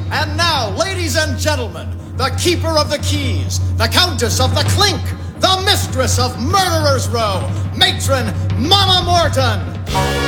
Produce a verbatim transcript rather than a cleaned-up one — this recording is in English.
And now, ladies and gentlemen, the keeper of the keys, the countess of the clink, the mistress of Murderers Row, matron Mama Morton.